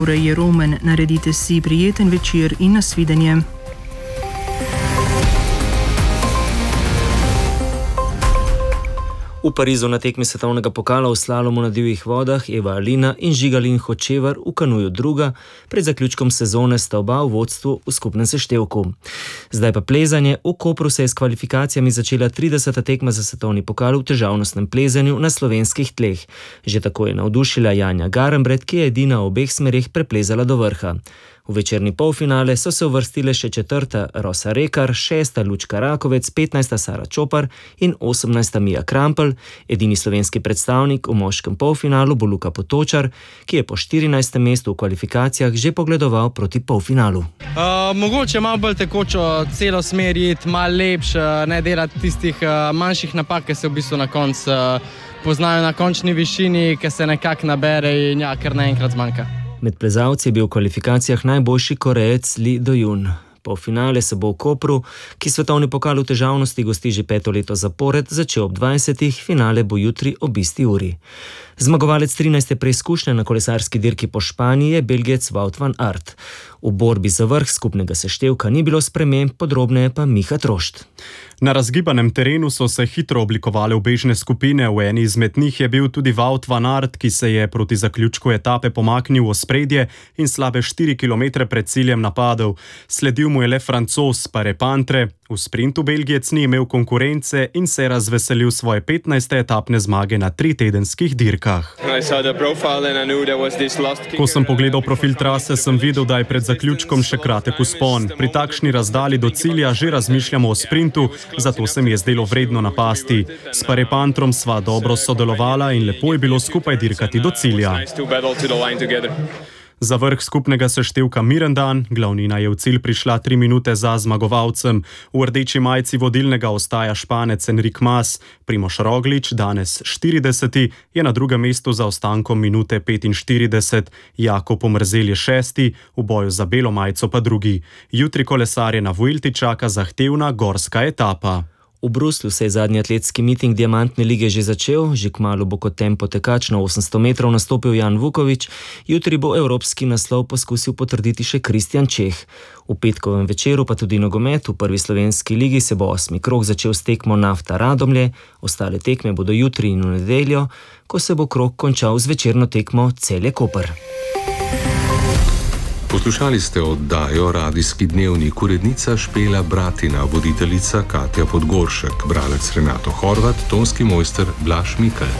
Je Roman, naredite si prijeten večer in nasvidenje. V Parizu na tekmi svetovnega pokala v slalomu na divjih vodah Eva Alina in Žigalin Hočevar v kanuju druga, pred zaključkom sezone sta oba v vodstvu v skupnem seštevku. Zdaj pa plezanje. V Kopru se je s kvalifikacijami začela 30. tekma za svetovni pokal v težavnostnem plezanju na slovenskih tleh. Že tako je navdušila Janja Garambret, ki je edina v obeh smereh preplezala do vrha. V večerni polfinale so se uvrstile še 4. Rosa Rekar, 6. Lučka Rakovec, 15. Sara Čopar in 18. Mija Krampelj. Edini slovenski predstavnik v moškem polfinalu bo Luka Potočar, ki je po 14. mestu v kvalifikacijah že pogledoval proti polfinalu. Mogoče malo bolj tekočo celo smer iti, malo lepše, ne delati tistih manjših napak, ki se v bistvu na koncu poznajo na končni višini, ki se nekako nabere in kar naenkrat zmanjka. Med plezalci je bil v kvalifikacijah najboljši Korejec Lee Do-jun. Polfinale se bo v Kopru, ki svetovni pokal v težavnosti gosti že 5. leto zapored, začel ob 20. Finale bo jutri ob isti uri. Zmagovalec 13. preizkušnje na kolesarski dirki po Španiji je Belgijec Wout van Aert. V borbi za vrh skupnega seštevka ni bilo sprememb, podrobneje pa Miha Trošt. Na razgibanem terenu so se hitro oblikovale ubežne skupine, v eni izmed njih je bil tudi Wout van Aert, ki se je proti zaključku etape pomaknil v ospredje in slabe 4 km pred ciljem napadel. Sledil mu je le Francoz Paré-Pantre. V sprintu Belgijec ni imel konkurence in se je razveselil svoje 15. etapne zmage na 3-tedenskih dirkah. Ko sem pogledal profil trase, sem videl, da je pred zaključkom še kratek vzpon. Pri takšni razdalji do cilja že razmišljamo o sprintu, zato se mi je zdelo vredno napasti. S Paré-Pantrom sva dobro sodelovala in lepo je bilo skupaj dirkati do cilja. Za vrh skupnega seštevka miren dan, glavnina je v cilj prišla 3 minute za zmagovalcem. V rdeči majici vodilnega ostaja Španec Enric Mas. Primož Roglič, danes 40, je na drugem mestu za ostankom minute 45. Jakob Omerzel je 6, v boju za belo majico pa drugi. Jutri kolesarje na Vuelti čaka zahtevna gorska etapa. V Bruslju se je zadnji atletski miting Diamantne lige že začel, že kmalu bo kot tempo tekač na 800 metrov nastopil Jan Vuković, jutri bo evropski naslov poskusil potrditi še Kristjan Čeh. V petkovem večeru pa tudi nogomet. V prvi slovenski ligi se bo 8. krog začel s tekmo Nafta Radomlje, ostale tekme bodo jutri in v nedeljo, ko se bo krog končal z večerno tekmo Celje Koper. Poslušali ste oddajo Radijski dnevnik, urednica Špela Bratina, voditeljica Katja Podgoršek, bralec Renato Horvat, tonski mojster Blaž Mikl.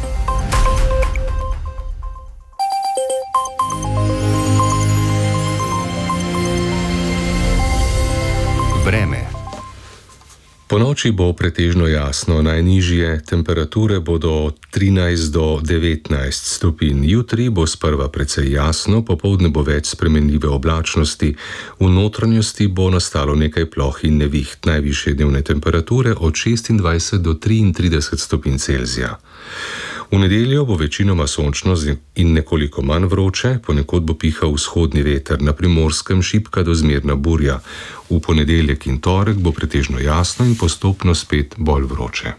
Vreme. Ponoči bo pretežno jasno, najnižje temperature bodo od 13 do 19 stopinj. Jutri bo sprva precej jasno, popoldne bo več spremenljive oblačnosti, v notranjosti bo nastalo nekaj ploh in neviht, najvišje dnevne temperature od 26 do 33 stopinj Celzija. V nedeljo bo večinoma sončno in nekoliko manj vroče, ponekod bo pihal vzhodni veter, na Primorskem šibka do zmerna burja. V ponedeljek in torek bo pretežno jasno in postopno spet bolj vroče.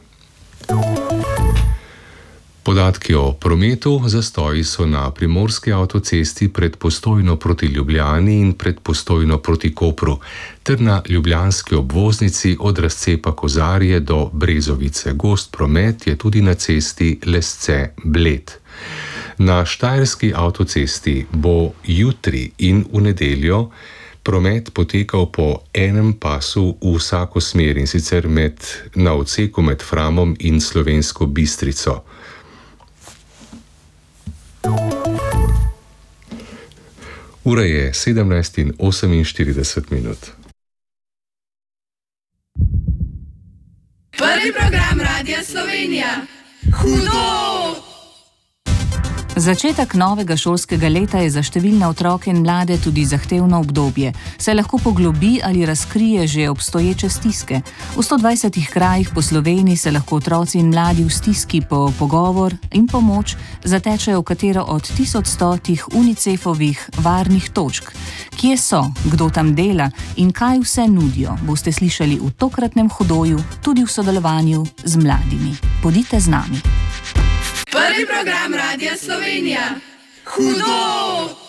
Podatki o prometu. Zastoji so na Primorski avtocesti pred Postojno proti Ljubljani in pred Postojno proti Kopru, ter na ljubljanski obvoznici od razcepa Kozarje do Brezovice. Gost promet je tudi na cesti Lesce-Bled. Na Štajerski avtocesti bo jutri in v nedeljo promet potekal po enem pasu v vsako smer, in sicer na odseku med Framom in Slovensko Bistrico. Ura je 17:48. Prvi program Radia Slovenija. Hudo! Začetek novega šolskega leta je za številne otroke in mlade tudi zahtevno obdobje, saj lahko poglobi ali razkrije že obstoječe stiske. V 120 krajih po Sloveniji se lahko otroci in mladi v stiski po pogovor in pomoč zatečejo v katero od 1100 UNICEF-ovih varnih točk. Kje so, kdo tam dela in kaj vse nudijo, boste slišali v tokratnem Hudoju, tudi v sodelovanju z mladimi. Bodite z nami. Prvi program Radia Slovenija. Hudo!